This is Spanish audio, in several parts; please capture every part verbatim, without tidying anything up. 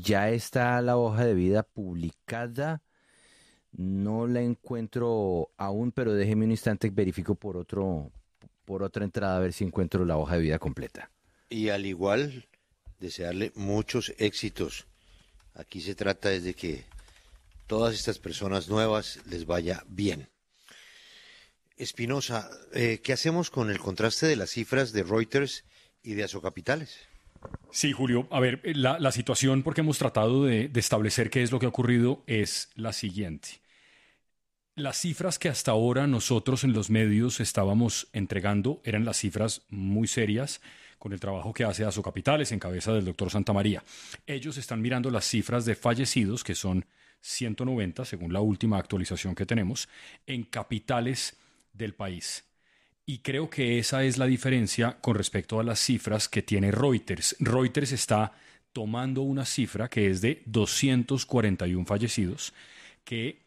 ya está la hoja de vida publicada. No la encuentro aún, pero déjeme un instante, verifico por otro, por otra entrada a ver si encuentro la hoja de vida completa. Y al igual, desearle muchos éxitos. Aquí se trata de que todas estas personas nuevas les vaya bien. Espinosa, eh, ¿qué hacemos con el contraste de las cifras de Reuters y de Asocapitales? Sí, Julio. A ver, la, la situación, porque hemos tratado de, de establecer qué es lo que ha ocurrido, es la siguiente. Las cifras que hasta ahora nosotros en los medios estábamos entregando eran las cifras muy serias con el trabajo que hace Asocapitales en cabeza del doctor Santamaría. Ellos están mirando las cifras de fallecidos, que son ciento noventa, según la última actualización que tenemos, en capitales del país. Y creo que esa es la diferencia con respecto a las cifras que tiene Reuters. Reuters está tomando una cifra que es de doscientos cuarenta y uno fallecidos, que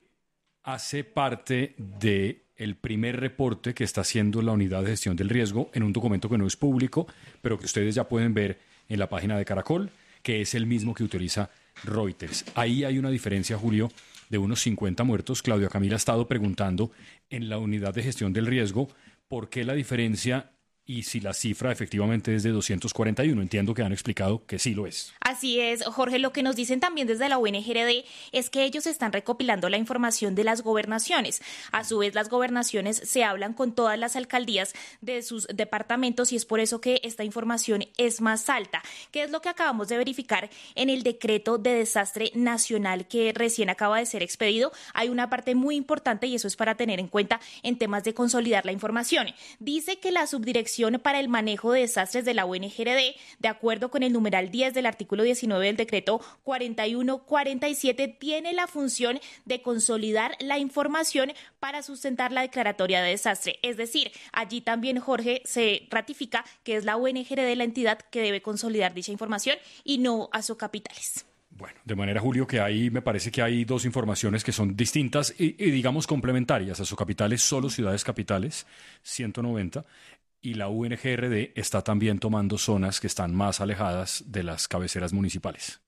hace parte del primer reporte que está haciendo la Unidad de Gestión del Riesgo en un documento que no es público, pero que ustedes ya pueden ver en la página de Caracol, que es el mismo que utiliza Reuters. Ahí hay una diferencia, Julio, de unos cincuenta muertos. Claudia Camila ha estado preguntando en la Unidad de Gestión del Riesgo por qué la diferencia y si la cifra efectivamente es de doscientos cuarenta y uno. Entiendo que han explicado que sí lo es. Así es, Jorge. Lo que nos dicen también desde la U N G R D es que ellos están recopilando la información de las gobernaciones. A su vez, las gobernaciones se hablan con todas las alcaldías de sus departamentos y es por eso que esta información es más alta. ¿Qué es lo que acabamos de verificar en el decreto de desastre nacional que recién acaba de ser expedido? Hay una parte muy importante y eso es para tener en cuenta en temas de consolidar la información. Dice que la subdirección para el manejo de desastres de la U N G R D, de acuerdo con el numeral diez del artículo diecinueve del decreto cuarenta y uno cuarenta y siete, tiene la función de consolidar la información para sustentar la declaratoria de desastre. Es decir, allí también, Jorge, se ratifica que es la U N G R D la entidad que debe consolidar dicha información y no Asocapitales. Bueno, de manera, Julio, que ahí me parece que hay dos informaciones que son distintas y, y digamos complementarias. Asocapitales, solo ciudades capitales, ciento noventa. Y la U N G R D está también tomando zonas que están más alejadas de las cabeceras municipales.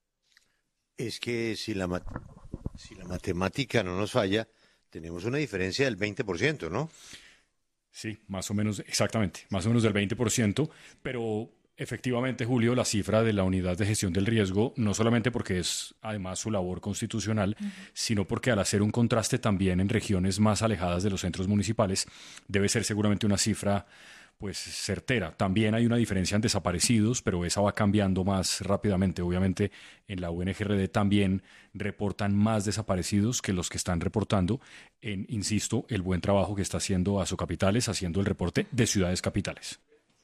Es que si la, si la matemática no nos falla, tenemos una diferencia del veinte por ciento, ¿no? Sí, más o menos, exactamente, más o menos del veinte por ciento, pero efectivamente, Julio, la cifra de la Unidad de Gestión del Riesgo, no solamente porque es además su labor constitucional, uh-huh. sino porque al hacer un contraste también en regiones más alejadas de los centros municipales, debe ser seguramente una cifra pues certera. También hay una diferencia en desaparecidos, pero esa va cambiando más rápidamente. Obviamente en la U N G R D también reportan más desaparecidos que los que están reportando en, insisto, el buen trabajo que está haciendo Asocapitales, haciendo el reporte de ciudades capitales.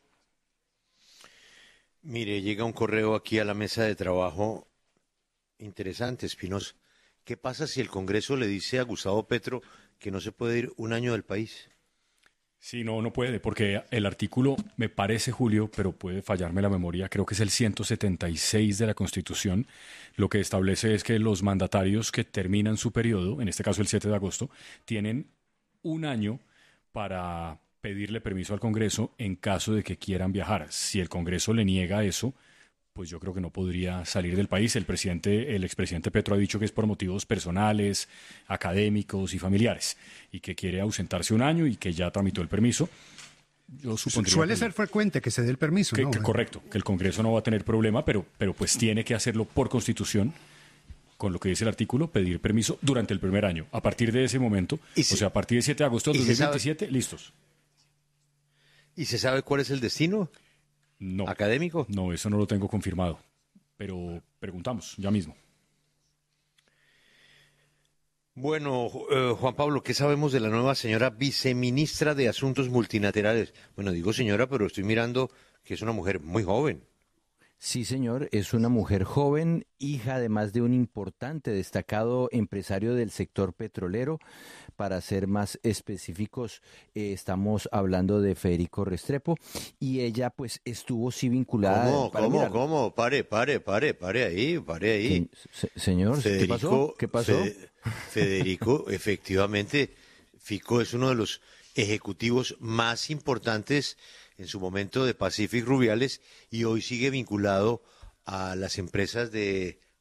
Mire, llega un correo aquí a la mesa de trabajo interesante, Espinosa. ¿Qué pasa si el Congreso le dice a Gustavo Petro que no se puede ir un año del país? Sí, no, no puede, porque el artículo, me parece, Julio, pero puede fallarme la memoria, creo que es el ciento setenta y seis de la Constitución, lo que establece es que los mandatarios que terminan su periodo, en este caso el siete de agosto, tienen un año para pedirle permiso al Congreso en caso de que quieran viajar. Si el Congreso le niega eso, pues yo creo que no podría salir del país. El presidente, el expresidente Petro ha dicho que es por motivos personales, académicos y familiares, y que quiere ausentarse un año y que ya tramitó el permiso. Yo supondría Suele que, ser frecuente que se dé el permiso, que, ¿no? Que, correcto, que el Congreso no va a tener problema, pero, pero pues tiene que hacerlo por Constitución, con lo que dice el artículo, pedir permiso durante el primer año. A partir de ese momento, si, o sea, a partir del siete de agosto de dos mil veintisiete, sabe, listos. ¿Y se sabe cuál es el destino? No. ¿Académico? No, eso no lo tengo confirmado, pero preguntamos ya mismo. Bueno, eh, Juan Pablo, ¿qué sabemos de la nueva señora viceministra de Asuntos Multilaterales? Bueno, digo señora, pero estoy mirando que es una mujer muy joven. Sí, señor, es una mujer joven, hija además de un importante, destacado empresario del sector petrolero. Para ser más específicos, eh, estamos hablando de Federico Restrepo, y ella pues estuvo sí vinculada... ¿Cómo, cómo, mirar. cómo? Pare, pare, pare, pare ahí, pare ahí. Se, señor, Federico, ¿qué pasó? ¿Qué pasó? Fe, Federico, efectivamente, Fico es uno de los ejecutivos más importantes en su momento de Pacific Rubiales y hoy sigue vinculado a las empresas de